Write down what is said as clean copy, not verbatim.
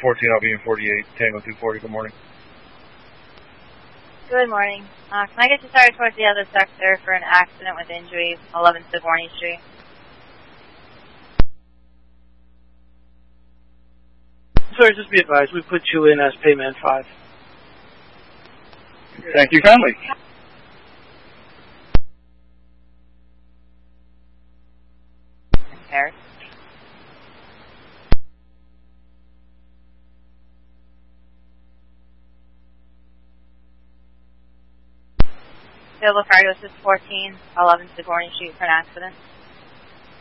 14, I'll be in 48, Tango 240. Good morning. Good morning. Can I get you started towards the other sector for an accident with injury, 11 Sigourney Street? Sir, just be advised, we put you in as payment 5. Thank you kindly. Harris. Available cargo assist 14, 11 Sigourney Street for an accident.